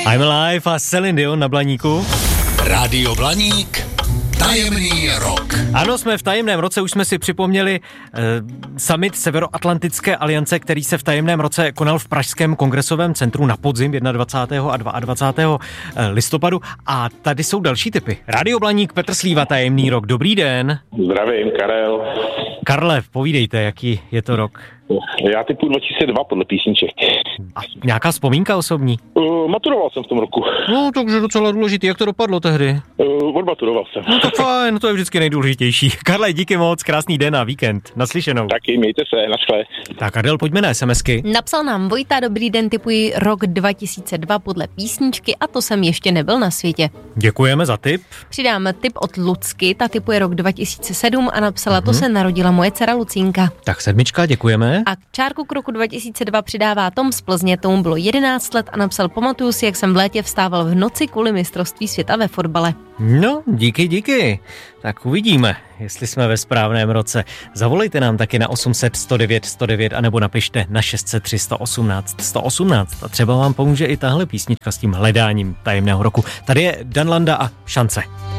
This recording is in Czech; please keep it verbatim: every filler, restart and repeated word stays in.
I'm Alive a Celine Dion na Blaníku. Rádio Blaník, tajemný rok. Ano, jsme v tajemném roce, už jsme si připomněli eh, summit Severoatlantické aliance, který se v tajemném roce konal v Pražském kongresovém centru na podzim dvacátého prvního a dvacátého druhého listopadu. A tady jsou další tipy. Rádio Blaník, Petr Slíva, tajemný rok. Dobrý den. Zdravím, Karel. Karle, povídejte, jaký je to rok? Já typu dva tisíce dva podle písniček. A nějaká vzpomínka osobní? Uh, maturoval jsem v tom roku. No, takže docela důležitý. Jak to dopadlo tehdy? Uh, odmaturoval jsem. No tak fajn, to je vždycky nejdůležitější. Karle, díky moc, krásný den a víkend. Naslyšenou. Taky, mějte se, naschle. Tak Adel, pojďme na SMSky. Napsal nám Vojta, dobrý den, tipuji rok dva tisíce dva podle písničky a to jsem ještě nebyl na světě. Děkujeme za tip. Přidám tip od Lucky, ta tipuje rok dva tisíce sedm a napsala, Mhm. to se narodila moje dcera Lucínka. Tak sedmička, děkujeme. A k čárku k roku dva tisíce dva přidává Tom z Plzně, tomu bylo jedenáct let a napsal, pamatuju si, jak jsem v létě vstával v noci kvůli mistrovství světa ve fotbale. No, díky, díky. Tak uvidíme, jestli jsme ve správném roce. Zavolejte nám taky na osm set sto devět sto devět anebo napište na šest set tři sto osmnáct sto osmnáct a třeba vám pomůže i tahle písnička s tím hledáním tajemného roku. Tady je Dan Landa a Šance.